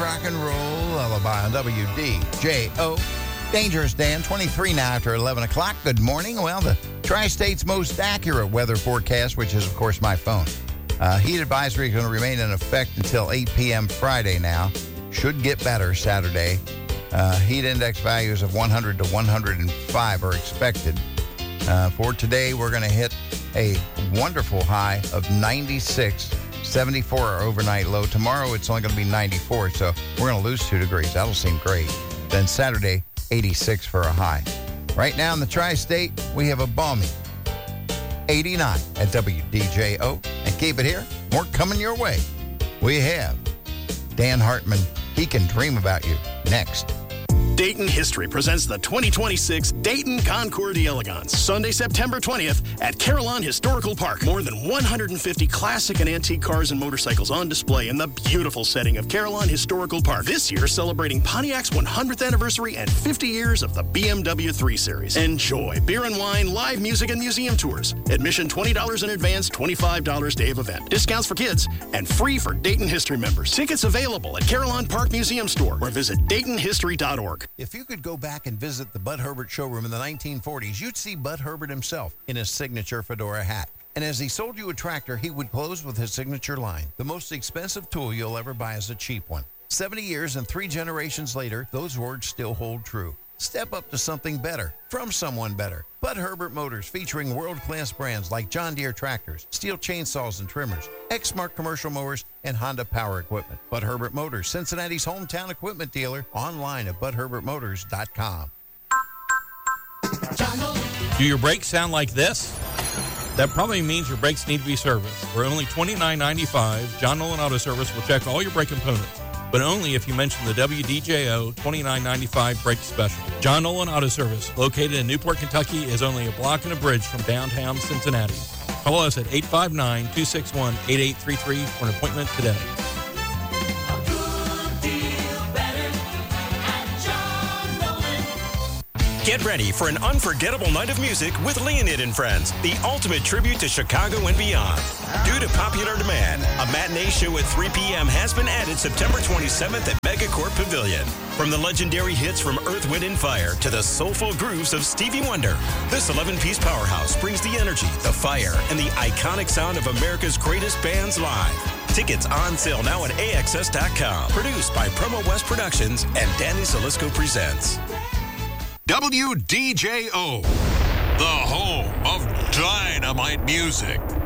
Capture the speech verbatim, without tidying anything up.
rock and roll lullaby on W D J O. Dangerous Dan, twenty-three now after eleven o'clock. Good morning. Well, the Tri-State's most accurate weather forecast, which is, of course, my phone. Uh, heat advisory is going to remain in effect until eight p.m. Friday now. Should get better Saturday. Uh, heat index values of one hundred to one hundred five are expected. Uh, for today, we're going to hit a wonderful high of ninety-six. seventy-four our overnight low. Tomorrow, it's only going to be ninety-four, so we're going to lose two degrees. That'll seem great. Then Saturday, eighty-six for a high. Right now in the Tri-State, we have a balmy eighty-nine at W D J O. And keep it here. More coming your way. We have Dan Hartman. He Can Dream About You next. Dayton History presents the twenty twenty-six Dayton Concours d'Elegance, Sunday, September twentieth at Carillon Historical Park. More than one hundred fifty classic and antique cars and motorcycles on display in the beautiful setting of Carillon Historical Park. This year, celebrating Pontiac's one hundredth anniversary and fifty years of the B M W three Series. Enjoy beer and wine, live music, and museum tours. Admission twenty dollars in advance, twenty-five dollars day of event. Discounts for kids and free for Dayton History members. Tickets available at Carillon Park Museum Store or visit Dayton History dot org. If you could go back and visit the Bud Herbert showroom in the nineteen forties, you'd see Bud Herbert himself in his signature fedora hat. And as he sold you a tractor, he would close with his signature line. The most expensive tool you'll ever buy is a cheap one. seventy years and three generations later, those words still hold true. Step up to something better from someone better. Bud Herbert Motors, featuring world-class brands like John Deere tractors, Steel chainsaws and trimmers, Exmark commercial mowers, and Honda power equipment. Bud Herbert Motors, Cincinnati's hometown equipment dealer, online at bud herbert motors dot com. Do your brakes sound like this? That probably means your brakes need to be serviced. For only twenty-nine ninety-five, John Nolan Auto Service will check all your brake components, but only if you mention the W D J O twenty-nine ninety-five brake special. John Nolan Auto Service, located in Newport, Kentucky, is only a block and a bridge from downtown Cincinnati. Call us at eight five nine, two six one, eight eight three three for an appointment today. Get ready for an unforgettable night of music with Leonid and Friends, the ultimate tribute to Chicago and beyond. Due to popular demand, a matinee show at three p.m. has been added September twenty-seventh at Megacorp Pavilion. From the legendary hits from Earth, Wind, and Fire to the soulful grooves of Stevie Wonder, this eleven-piece powerhouse brings the energy, the fire, and the iconic sound of America's greatest bands live. Tickets on sale now at A X S dot com. Produced by Promo West Productions and Danny Salisco Presents. W D J O, the home of dynamite music.